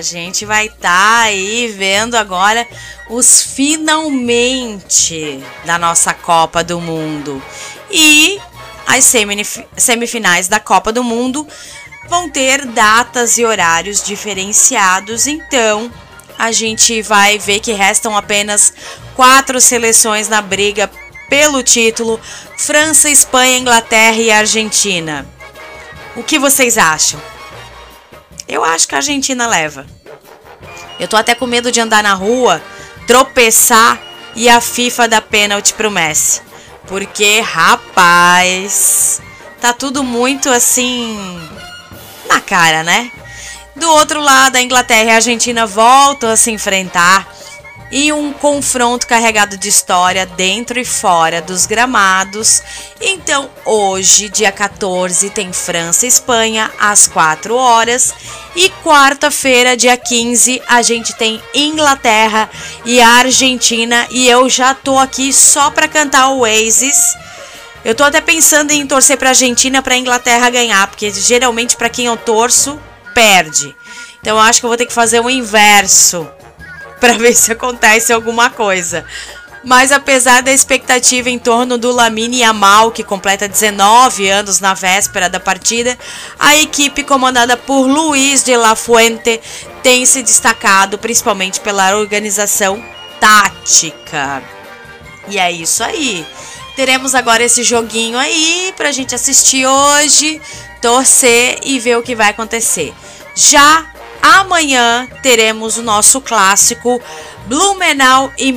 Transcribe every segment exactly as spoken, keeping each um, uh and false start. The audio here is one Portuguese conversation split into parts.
gente vai estar tá aí vendo agora os finalmente da nossa Copa do Mundo. E as semifinais da Copa do Mundo vão ter datas e horários diferenciados, então a gente vai ver que restam apenas quatro seleções na briga pelo título: França, Espanha, Inglaterra e Argentina. O que vocês acham? Eu acho que a Argentina leva. Eu tô até com medo de andar na rua, tropeçar e a FIFA dar pênalti pro Messi. Porque, rapaz, tá tudo muito assim na cara, né? Do outro lado, a Inglaterra e a Argentina voltam a se enfrentar em um confronto carregado de história dentro e fora dos gramados. Então, hoje, dia quatorze, tem França e Espanha às quatro horas. E quarta-feira, dia quinze, a gente tem Inglaterra e Argentina. E eu já tô aqui só pra cantar o Oasis. Eu tô até pensando em torcer pra Argentina, pra Inglaterra ganhar, porque geralmente pra quem eu torço, perde. Então eu acho que eu vou ter que fazer o inverso para ver se acontece alguma coisa. Mas apesar da expectativa em torno do Lamine Yamal, que completa dezenove anos na véspera da partida, a equipe comandada por Luis de la Fuente tem se destacado principalmente pela organização tática. E é isso aí. Teremos agora esse joguinho aí pra gente assistir hoje, torcer e ver o que vai acontecer. Já amanhã teremos o nosso clássico Blumenau e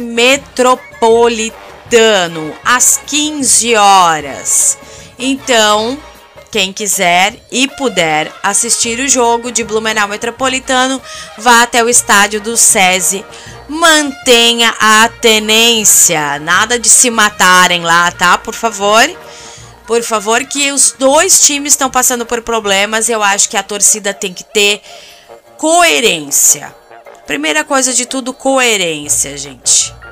Metropolitano às quinze horas. Então, quem quiser e puder assistir o jogo de Blumenau Metropolitano, vá até o estádio do SESI. Mantenha a tenência, nada de se matarem lá, tá? Por favor. Por favor, que os dois times estão passando por problemas. Eu acho que a torcida tem que ter coerência. Primeira coisa de tudo, coerência, gente.